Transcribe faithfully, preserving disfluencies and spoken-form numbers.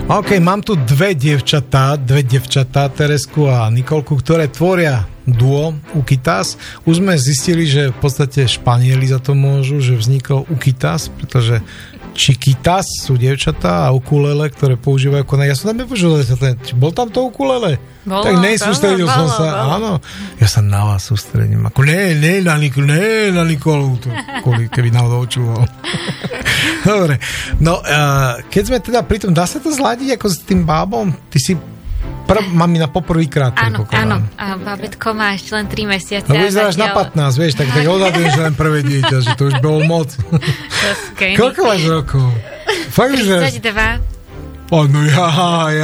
OK, mám tu dve dievčatá, dve dievčatá, Teresku a Nikolku, ktoré tvoria duo Ukitas. Už sme zistili, že v podstate Španieli za to môžu, že vznikol Ukitas, pretože Chiquitas sú dievčatá a ukulele, ktoré používajú ako... Ja som tam nepoužil, bol tam to ukulele? Bolo, tak nesústredil som sa, bolo. Áno. Ja sa na vás sústredím. Ako ne, ne, na Nikolu, ne, na Nikolu. To, keby náhodou očúval. Dobre. No, uh, keď sme teda pri tom, dá sa to zladiť ako s tým bábom? Ty si prv, mamina poprvýkrát. Áno, áno. A bábätko má ešte len tri mesiace. No vyzeráš na pätnásť, vieš, tak, tak odhadujem, že len prvé dieťa, že to už bolo moc. Koľko máš rokov? Fakt, tridsaťdva. Že... Oh, no ja, ja